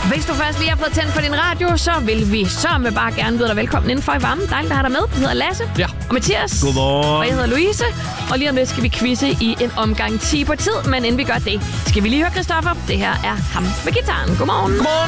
Hvis du først lige har fået tændt for din radio, så vil vi så bare gerne byde dig velkommen indenfor i varmen. Dejligt at have dig med. Jeg hedder Lasse. Ja. Og Mathias. Godmorgen. Og jeg hedder Louise. Og lige om lidt skal vi quizze i en omgang 10 på tid. Men inden vi gør det, skal vi lige høre Christoffer. Det her er ham med gitaren. Godmorgen. Godmorgen.